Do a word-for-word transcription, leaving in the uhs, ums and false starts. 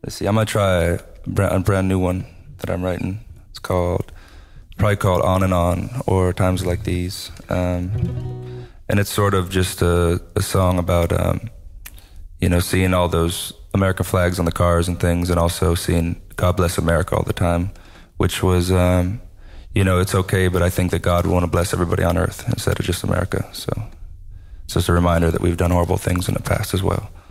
Let's see. I'm gonna try a brand, a brand new one that I'm writing. It's called probably called On and On or Times Like These, um, and it's sort of just a, a song about um, you know seeing all those American flags on the cars and things, and also seeing God bless America all the time, which was um, you know it's okay, but I think that God will want to bless everybody on earth instead of just America. So it's just a reminder that we've done horrible things in the past as well.